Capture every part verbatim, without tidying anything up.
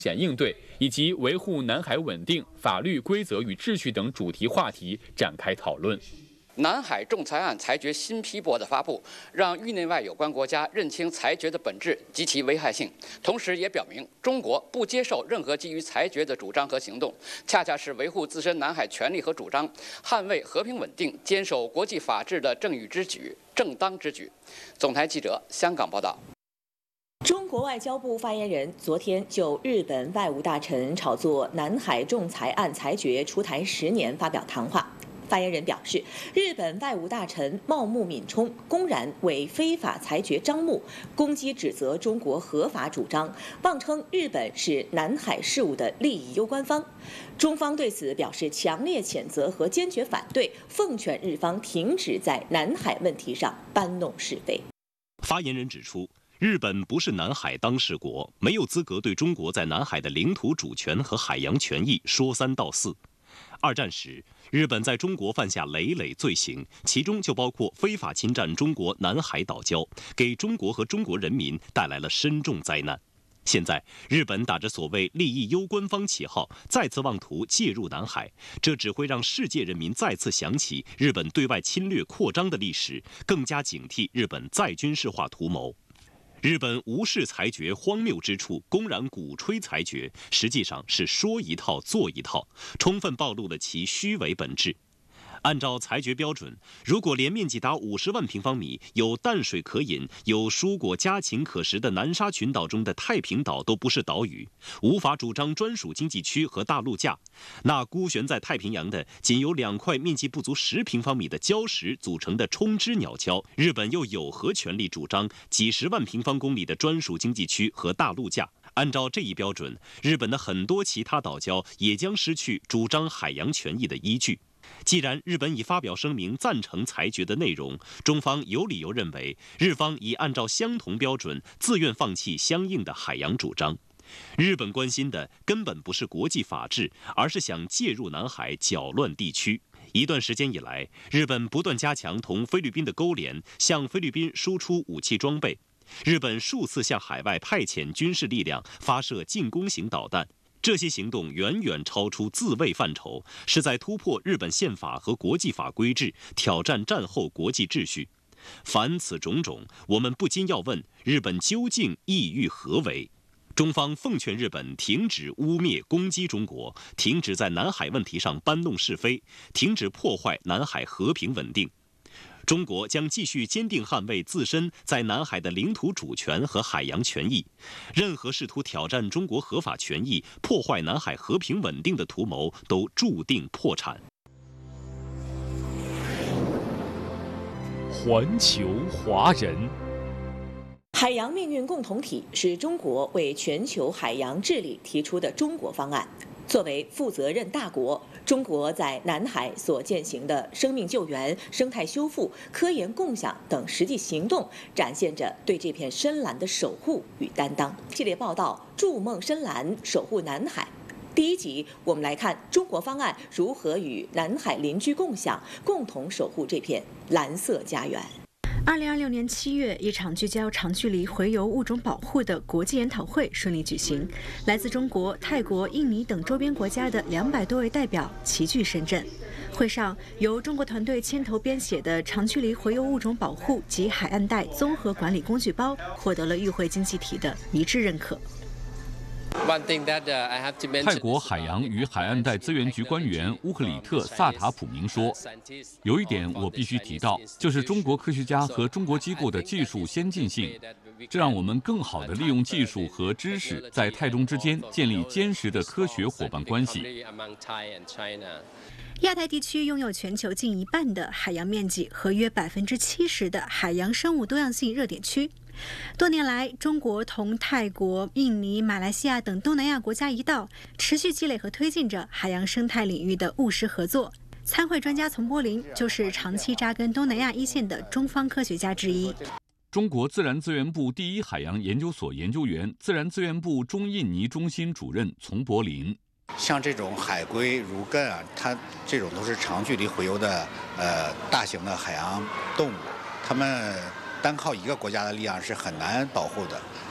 险应对以及维护南海稳定、法律规则与秩序等主题话题展开讨论。 南海仲裁案裁决新批驳的发布，让域内外有关国家认清裁决的本质及其危害性，同时也表明中国不接受任何基于裁决的主张和行动，恰恰是维护自身南海权利和主张、捍卫和平稳定、坚守国际法治的正义之举、正当之举。总台记者香港报道。 中国外交部发言人昨天就日本外务大臣炒作南海仲裁案裁决出台十年发表谈话。发言人表示，日本外务大臣茂木敏充公然为非法裁决张目，攻击指责中国合法主张，妄称日本是南海事务的利益攸关方。中方对此表示强烈谴责和坚决反对，奉劝日方停止在南海问题上搬弄是非。 发言人指出，日本不是南海当事国，没有资格对中国在南海的领土主权和海洋权益说三道四。二战时，日本在中国犯下累累罪行，其中就包括非法侵占中国南海岛礁，给中国和中国人民带来了深重灾难。现在，日本打着所谓利益攸关方旗号，再次妄图介入南海，这只会让世界人民再次想起日本对外侵略扩张的历史，更加警惕日本再军事化图谋。日本无视裁决荒谬之处，公然鼓吹裁决，实际上是说一套做一套，充分暴露了其虚伪本质。按照裁决标准，如果连面积达五十万平方米、有淡水可饮、有蔬果家禽可食的南沙群岛中的太平岛都不是岛屿，无法主张专属经济区和大陆架，那孤悬在太平洋的仅由两块面积不足十平方米的礁石组成的冲之鸟礁，日本又有何权利主张几十万平方公里的专属经济区和大陆架？按照这一标准，日本的很多其他岛礁也将失去主张海洋权益的依据。既然日本已发表声明赞成裁决的内容，中方有理由认为日方已按照相同标准自愿放弃相应的海洋主张。日本关心的根本不是国际法治，而是想介入南海搅乱地区。一段时间以来，日本不断加强同菲律宾的勾连，向菲律宾输出武器装备。日本数次向海外派遣军事力量，发射进攻型导弹。这些行动远远超出自卫范畴，是在突破日本宪法和国际法规制，挑战战后国际秩序。凡此种种，我们不禁要问：日本究竟意欲何为？中方奉劝日本停止污蔑攻击中国，停止在南海问题上搬弄是非，停止破坏南海和平稳定。中国将继续坚定捍卫自身在南海的领土主权和海洋权益，任何试图挑战中国合法权益、破坏南海和平稳定的图谋都注定破产。 环球华人。 海洋命运共同体是中国为全球海洋治理提出的中国方案。作为负责任大国，中国在南海所践行的生命救援、生态修复、科研共享等实际行动，展现着对这片深蓝的守护与担当。系列报道《筑梦深蓝，守护南海》。第一集，我们来看中国方案如何与南海邻居共享，共同守护这片蓝色家园。 二零二六年七月，一场聚焦长距离洄游物种保护的国际研讨会顺利举行。来自中国、泰国、印尼等周边国家的两百多位代表齐聚深圳。会上，由中国团队牵头编写的《长距离洄游物种保护及海岸带综合管理工具包》获得了与会经济体的一致认可。 泰国海洋与海岸带资源局官员乌克里特·萨塔普明说：“有一点我必须提到，就是中国科学家和中国机构的技术先进性，这让我们更好地利用技术和知识，在泰中之间建立坚实的科学伙伴关系。” 亚太地区拥有全球近一半的海洋面积和约百分之七十的海洋生物多样性热点区。多年来，中国同泰国、印尼、马来西亚等东南亚国家一道，持续积累和推进着海洋生态领域的务实合作。参会专家丛柏林就是长期扎根东南亚一线的中方科学家之一。 中国自然资源部第一海洋研究所研究员、自然资源部中印尼中心主任丛柏林。 像这种海龟、儒艮啊，它这种都是长距离洄游的呃大型的海洋动物，它们单靠一个国家的力量是很难保护的，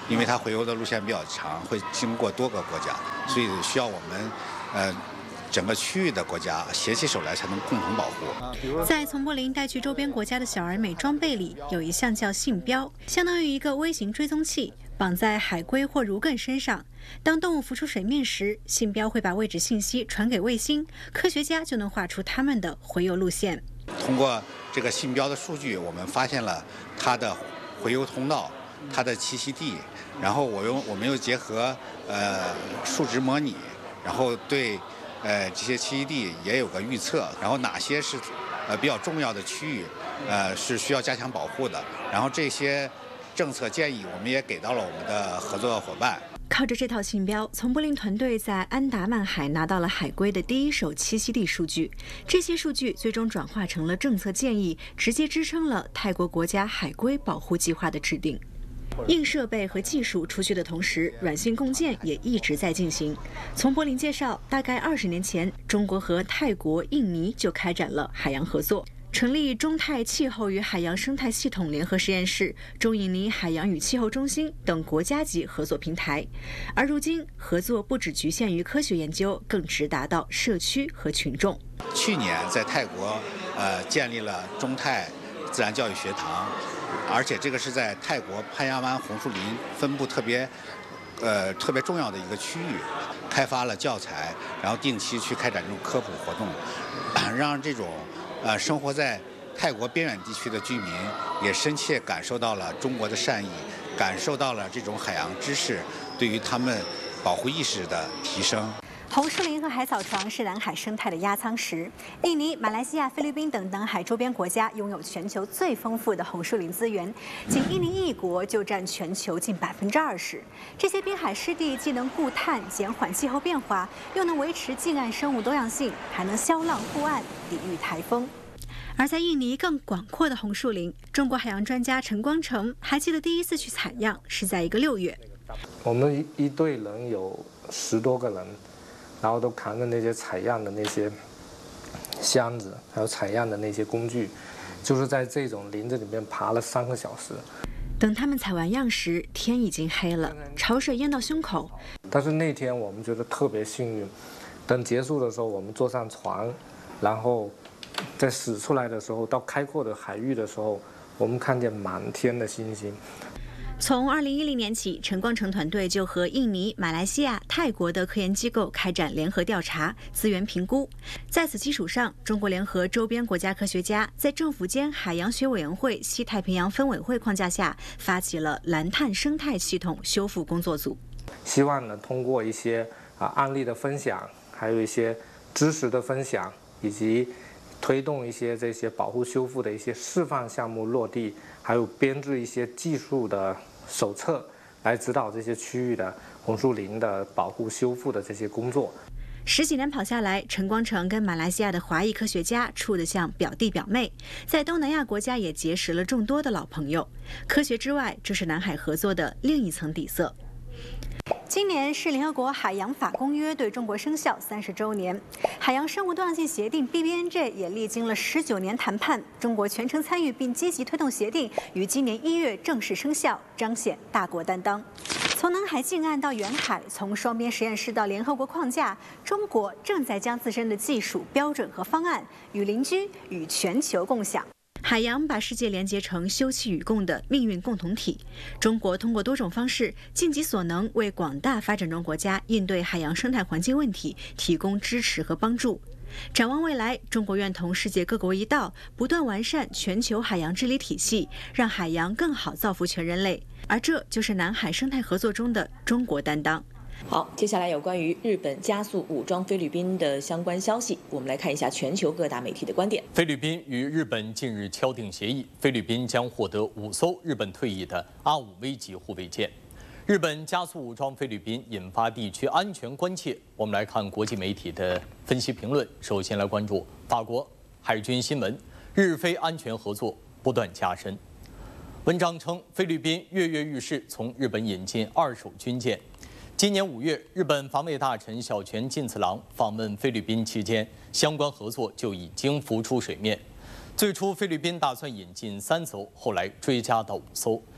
因为它回游的路线比较长，会经过多个国家，所以需要我们呃。整个区域的国家携起手来，才能共同保护。 在从柏林带去周边国家的小而美装备里，有一项叫信标，相当于一个微型追踪器，绑在海龟或如艮身上。当动物浮出水面时，信标会把位置信息传给卫星，科学家就能画出它们的回游路线。 通过这个信标的数据，我们发现了它的回游通道、它的栖息地，然后我用我们又结合呃数值模拟，然后对。呃，这些栖息地也有个预测，然后哪些是呃比较重要的区域，呃是需要加强保护的。然后这些政策建议，我们也给到了我们的合作伙伴。 靠着这套信标，从柏林团队在安达曼海拿到了海龟的第一手栖息地数据。这些数据最终转化成了政策建议，直接支撑了泰国国家海龟保护计划的制定。硬设备和技术出去的同时，软性共建也一直在进行。从柏林介绍，大概二十年前，中国和泰国、印尼就开展了海洋合作，成立中泰气候与海洋生态系统联合实验室、中印尼海洋与气候中心等国家级合作平台。而如今，合作不只局限于科学研究，更直达到社区和群众。 去年在泰国，呃，建立了中泰自然教育学堂。而且这个是在泰国潘亚湾红树林分布特别，呃特别重要的一个区域，开发了教材，然后定期去开展这种科普活动，让这种呃生活在泰国边远地区的居民也深切感受到了中国的善意，感受到了这种海洋知识对于他们保护意识的提升。 红树林和海草床是南海生态的压舱石。印尼、马来西亚、菲律宾等南海周边国家拥有全球最丰富的红树林资源，仅印尼一国就占全球近百分之二十。这些滨海湿地既能固碳、减缓气候变化，又能维持近岸生物多样性，还能消浪护岸、抵御台风。而在印尼更广阔的红树林，中国海洋专家陈光诚还记得第一次去采样是在一个六月。 我们一队人有十多个人。然后都扛着那些采样的那些箱子，还有采样的那些工具，就是在这种林子里面爬了三个小时。 等他们采完样时，天已经黑了，潮水淹到胸口。 但是那天我们觉得特别幸运，等结束的时候，我们坐上船，然后在驶出来的时候，到开阔的海域的时候，我们看见满天的星星。 从二零一零年起，陈光诚团队就和印尼、马来西亚、泰国的科研机构开展联合调查、资源评估。在此基础上，中国联合周边国家科学家在政府间海洋学委员会西太平洋分委会框架下，发起了蓝碳生态系统修复工作组。 希望呢，通过一些啊案例的分享，还有一些知识的分享，以及推动一些这些保护修复的一些示范项目落地，还有编制一些技术的手册，来指导这些区域的红树林的保护修复的这些工作。 十几年跑下来，陈光诚跟马来西亚的华裔科学家处得像表弟表妹，在东南亚国家也结识了众多的老朋友。科学之外，这是南海合作的另一层底色。今年是联合国海洋法公约对中国生效三十周年，海洋生物多样性协定 B B N J 也历经了十九年谈判，中国全程参与并积极推动协定，于今年一月正式生效，彰显大国担当。从南海近岸到远海，从双边实验室到联合国框架，中国正在将自身的技术标准和方案与邻居、与全球共享。海洋把世界连接成休戚与共的命运共同体。中国通过多种方式，尽己所能为广大发展中国家应对海洋生态环境问题提供支持和帮助。展望未来，中国愿同世界各国一道，不断完善全球海洋治理体系，让海洋更好造福全人类。而这就是南海生态合作中的中国担当。 好，接下来有关于日本加速武装菲律宾的相关消息，我们来看一下全球各大媒体的观点。 菲律宾与日本近日敲定协议，菲律宾将获得五艘日本退役的阿五 V 级护卫舰。日本加速武装菲律宾，引发地区安全关切。我们来看国际媒体的分析评论。首先来关注法国海军新闻：日菲安全合作不断加深。文章称，菲律宾跃跃欲试从日本引进二手军舰。今年五月，日本防卫大臣小泉进次郎访问菲律宾期间，相关合作就已经浮出水面。最初，菲律宾打算引进三艘，后来追加到五艘。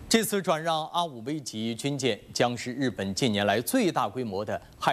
这次转让 R 五 V 级军舰将是日本近年来最大规模的海